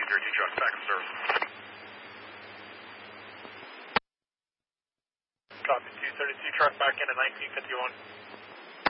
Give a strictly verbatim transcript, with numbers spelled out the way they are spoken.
Roger, two trucks back in service. Copy, two thirty-two truck back in at nineteen fifty-one.